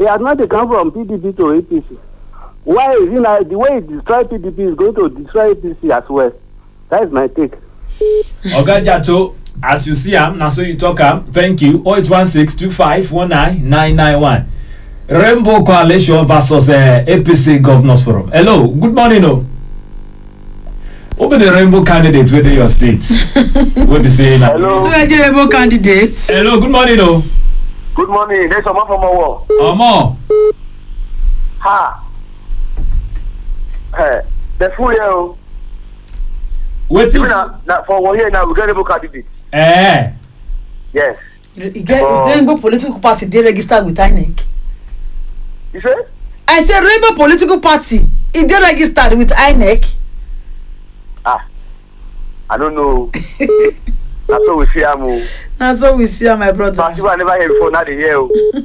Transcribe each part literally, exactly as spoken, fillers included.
He has not come from P D P to A P C. Why is he not, the way he destroyed P D P is going to destroy A P C as well? That is my take. Oga Jato, as you see am, now so you talk am. Thank you. oh eight one six two five one nine nine nine one. Rainbow Coalition versus uh, A P C Governors Forum. Hello, good morning. Oh. Open the rainbow candidates within your states. What be saying? Hello. Who are the rainbow candidates? Hello, good morning. Oh. Good morning. There's someone from our Omo. Ha. Hey, the full year. Wait till Now, for one year now, we get rainbow candidates. Eh. Yes. You get rainbow political party they registered with I N E C. You say? I said rainbow political party. It they registered with I N E C. Ah, I don't know. That's what we see. I'm. That's what we see, my brother. But I never heard before. Now they hear.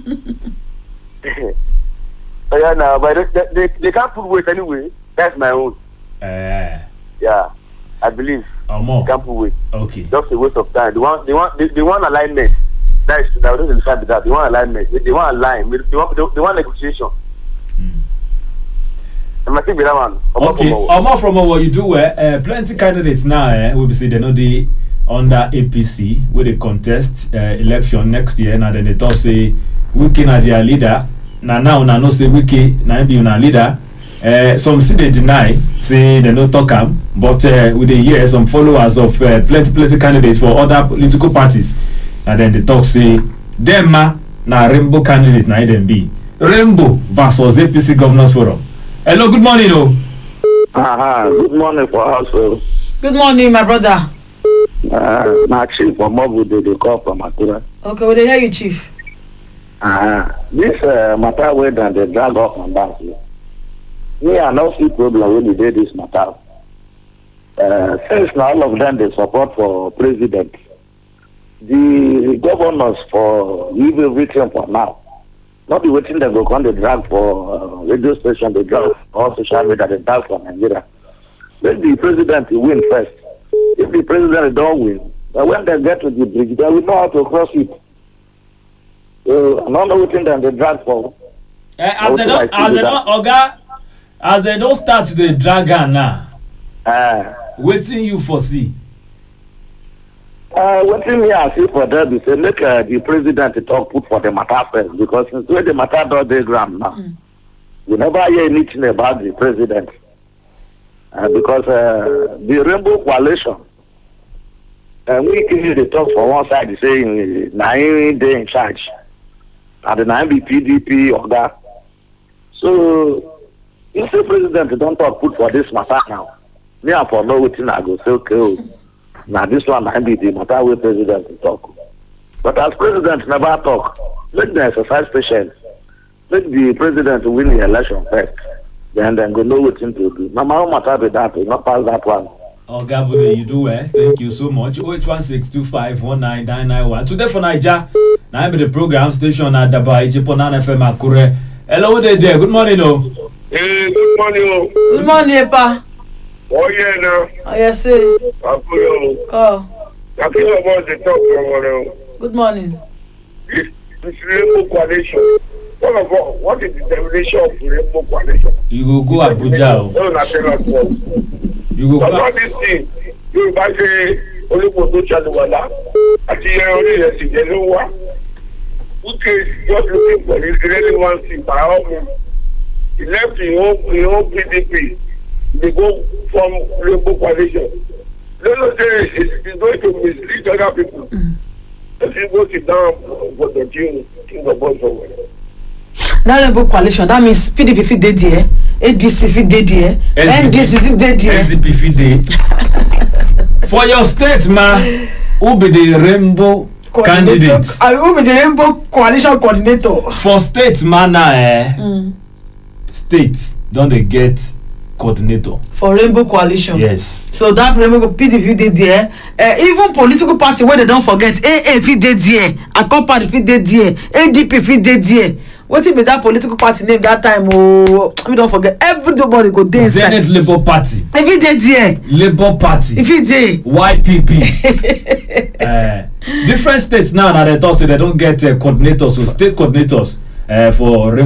Oh yeah, now, but they, they they can't put weight anyway. That's my own. Eh. Yeah, I believe. Omo. They can't put weight. Okay. Just a waste of time. They want they want they, they want alignment. That is that doesn't decide that. They want alignment. They, they want align. They want they, they want negotiation. Mm. And I think that one. Okay, Omo from what you do, uh, uh, plenty candidates now, eh, we be say they know the under A P C where they contest uh, election next year. Now then they talk say Wiki na their leader. Now now na no say Wiki na be una leader. Uh, some see they deny, say they no talk am, but uh, we dey hear some followers of uh, plenty plenty candidates for other political parties. And then they talk say them ma na rainbow candidates na them be Rainbow versus A P C Governors Forum. Hello, good morning, oh. Uh-huh. Good morning for us. Uh, Good morning, my brother. uh, my chief for Mobu, they, they call from Akura. Okay, well, they hear you, Chief. Uh, this uh, matter where then they drag up and back. Me, I no see problem when you did this matter. Uh, since now all of them they support for president, the governors for leave everything for now. Not be waiting they go come they drag for uh, radio station, they drag for social media, they drag for Nigeria. Let the president win first. If the president don't win, then when they get to the bridge, they will know how to cross it. So, I don't know waiting them they drag for. Eh, as they don't, as they don't, Oga, as they don't start the dragon now, Uh, waiting you foresee. Uh, what thing me I see for that is say make uh, the president talk put for the matter first, because since when the matter does the ground now, mm. we never hear anything about the president. Uh, because uh, the Rainbow Coalition, uh, we can hear the talk for one side saying nine day in charge, and the nine be P D P or that. So if the president don't talk put for this matter now, me I for know what I go say okay. Now this one might be the matter with president to talk. But as president never talk, let the exercise patience. Let the president win the election first. Then then go know what to do. No matter what matter be that, we not pass that one. Oga Bude, you do well. Thank you so much. oh eight one six two five one nine nine nine one. Today for Naija, now be the program station at Daba Ijiponan F M Akure. Hello there, there. Good morning, oh. Hey, good morning, oh. Good morning, Epa. Oh, yeah, no. Oh, yes, sir. I'm good. Call. I feel about the talk from Good morning. this, this Rainbow Coalition. What, about, what is the definition of Rainbow Coalition? You go go Abuja, oh. No, not tell us what. You go But go. not this thing. You buy the only photo channel, at the end only the thing, you know what? Who is just looking for this really one thing by all means. He left his own, his own P D P. They go from Rainbow Coalition. No, no, say it's, it's going to mislead other people. Mm. If you go sit down for the king, king of boys somewhere. That Rainbow Coalition, that means P D P fit dey there, A D C fit dey there, N D C fit dey there. S D P fit dey. For your state, ma, who be the Rainbow candidate? I who be the Rainbow Coalition coordinator? For state, ma, na, eh, mm. state don't they get coordinator for Rainbow Coalition? Yes. So that Rainbow P D P dey there. Uh, even political party where they don't forget, A A fit dey there, Accord Party fit dey there, A D P fit dey there. What if that political party name that time? Oh, we don't forget. Everybody go dey inside. Zenith Labour Party. If it dey there. Labour Party. If it dey. Y P P. uh, different states now that they talk say they don't get uh, coordinators, so state coordinators uh, for